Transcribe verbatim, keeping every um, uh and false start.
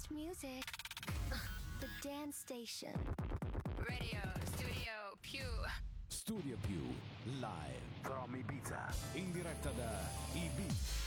best music. The Dance Station. Radio Studio Più. Studio Più live from Ibiza, in diretta da Ibiza.